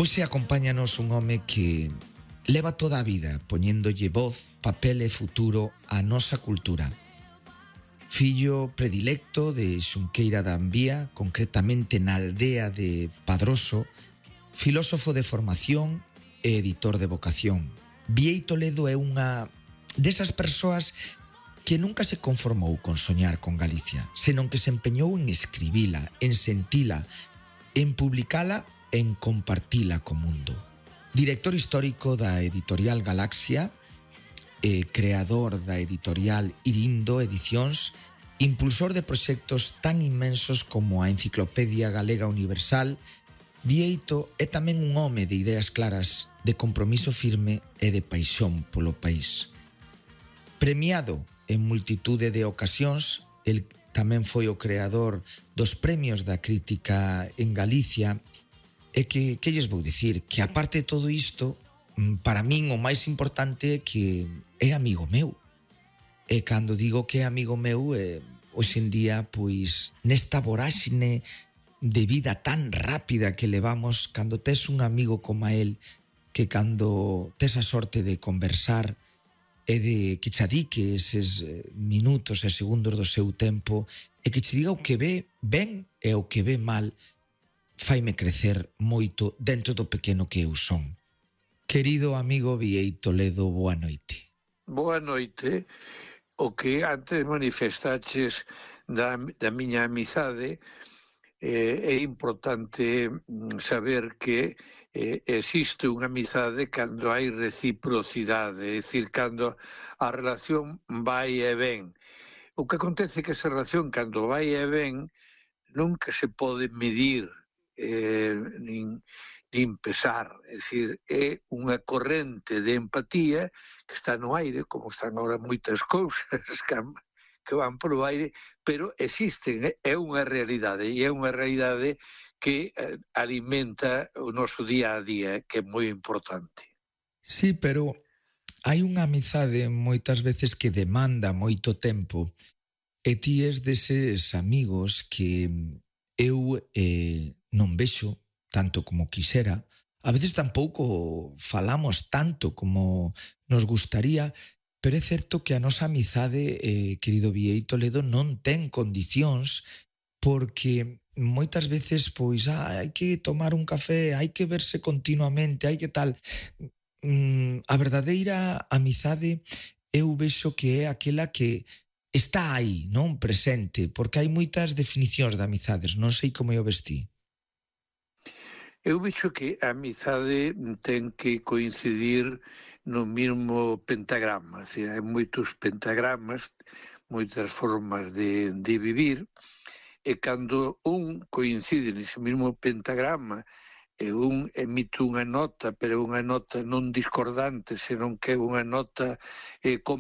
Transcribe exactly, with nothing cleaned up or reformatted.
Hoxe acompáñanos un home que leva toda a vida poñéndolle voz, papel e futuro á nosa cultura. Fillo predilecto de Xunqueira da Ambía, concretamente na aldea de Padroso, filósofo de formación e editor de vocación. Bieito Ledo é unha desas persoas que nunca se conformou con soñar con Galicia, senón que se empeñou en escribila, en sentila, en publicala, en compartila co mundo. Director histórico da editorial Galaxia, e creador da editorial Irindo Edicións, impulsor de proxectos tan inmensos como a Enciclopedia Galega Universal, Bieito é tamén un home de ideas claras, de compromiso firme e de paixón polo país. Premiado en multitude de ocasións, el tamén foi o creador dos premios da crítica en Galicia. E que, que lles vou dicir? Que aparte de todo isto, para min o máis importante é que é amigo meu. E cando digo que é amigo meu, eh, hoxe en día, pois, nesta voráxine de vida tan rápida que levamos, cando tes un amigo como a él, que cando tes a sorte de conversar e de que che adique eses minutos e segundos do seu tempo e que che diga o que ve ben e o que ve mal, faime crecer moito dentro do pequeno que eu son. Querido amigo Bieito Ledo, boa noite. Boa noite. O que antes manifestaches da, da miña amizade, eh, é importante saber que eh, existe unha amizade cando hai reciprocidade, é dicir, cando a relación vai e ven. O que acontece é que esa relación, cando vai e ven, nunca se pode medir eh, nin, nin pesar, é dicir, é unha corrente de empatía que está no aire, como están agora moitas cousas que, que van polo aire, pero existen, é unha realidade, e é unha realidade que eh, alimenta o noso día a día, que é moi importante. Sí, pero hai unha amizade moitas veces que demanda moito tempo, e ti es deses amigos que eu eh, non vexo tanto como quixera, a veces tampouco falamos tanto como nos gustaría, pero é certo que a nosa amizade, eh, querido Bieito Ledo, non ten condicións, porque moitas veces, pois, ah, hai que tomar un café, hai que verse continuamente, hai que tal. Mm, a verdadeira amizade eu vexo que é aquela que está aí, non? Presente, porque hai moitas definicións de amizades, non sei como eu vestí. Eu vexo que a amizade ten que coincidir no mesmo pentagrama, é dicir, hai moitos pentagramas, moitas formas de, de vivir, e cando un coincide nese mesmo pentagrama e un emite unha nota, pero unha nota non discordante, senón que é unha nota eh,